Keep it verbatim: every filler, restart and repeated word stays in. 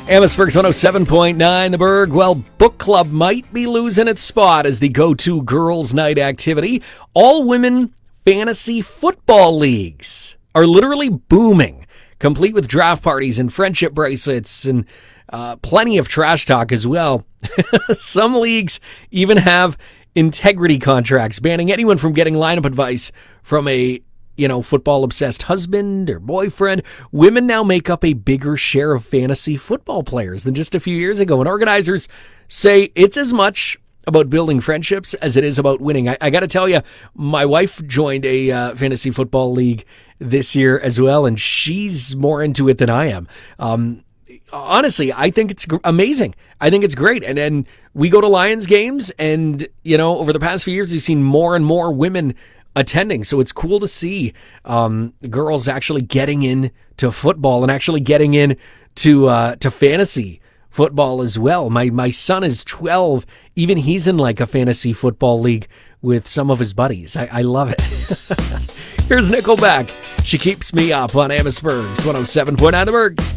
Amherstburg's one oh seven point nine, The Berg. Well, Book Club might be losing its spot as the go-to girls' night activity. All-women fantasy football leagues are literally booming, complete with draft parties and friendship bracelets and uh, plenty of trash talk as well. Some leagues even have integrity contracts, banning anyone from getting lineup advice from a you know, football-obsessed husband or boyfriend. Women now make up a bigger share of fantasy football players than just a few years ago, and organizers say it's as much about building friendships as it is about winning. I, I got to tell you, my wife joined a uh, fantasy football league this year as well, and she's more into it than I am. Um, honestly, I think it's gr- amazing. I think it's great. And then we go to Lions games, and, you know, over the past few years, we've seen more and more women attending. So it's cool to see um, girls actually getting into football and actually getting in to uh, to fantasy football as well. My my son is twelve. Even he's in like a fantasy football league with some of his buddies. I, I love it. Here's Nickelback. She Keeps Me Up on Amherstburg's one oh seven point nine The Berg.